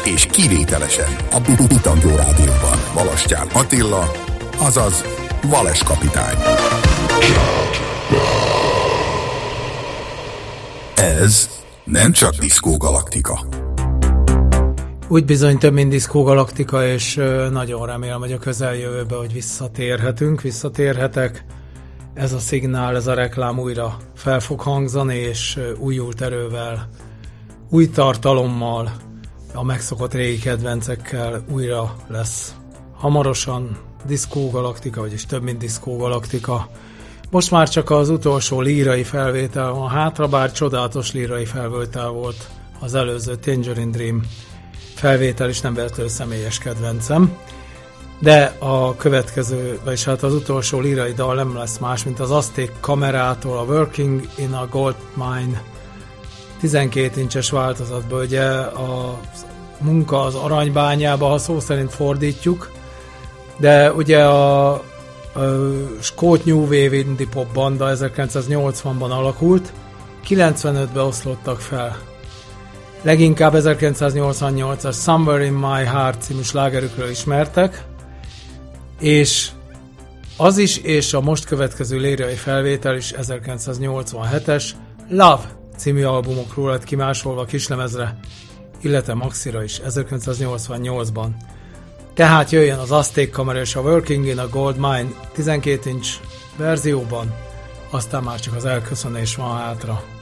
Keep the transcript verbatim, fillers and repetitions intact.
és kivételesen a Bitangó Rádióban Valastyán Attila, azaz Vales kapitány. Ez nem csak Diszkó Galaktika. Úgy bizony több, mint Diszkó Galaktika, és nagyon remélem, hogy a közeljövőben, hogy visszatérhetünk, visszatérhetek. Ez a szignál, ez a reklám újra fel fog hangzani, és újult erővel, új tartalommal, a megszokott régi kedvencekkel újra lesz hamarosan Diszkó Galaktika, vagyis több, mint Diszkó Galaktika. Most már csak az utolsó lírai felvétel van hátra, bár csodálatos lírai felvétel volt az előző Tangerine Dream felvétel is, nem véletlenül személyes kedvencem. De a következő, vagyis hát az utolsó lírai dal nem lesz más, mint az Azték Kamerától a Working in a Gold Mine tizenkét incses változatban. Ugye a munka az aranybányába, ha szó szerint fordítjuk, de ugye a, a skót New Wave Indie Pop banda ezerkilencszáznyolcvanban alakult, kilencvenötben oszlottak fel. Leginkább ezerkilencszáznyolcvannyolcas Somewhere in My Heart című slágerükről ismertek, és az is, és a most következő lírai felvétel is ezerkilencszáznyolcvanhetes Love című albumokról lett kimásolva kislemezre, illetve maxira is ezerkilencszáznyolcvannyolcban. Tehát jöjjön az Azték Kamera és a Working in a Gold Mine tizenkét inch verzióban, aztán már csak az elköszönés van hátra.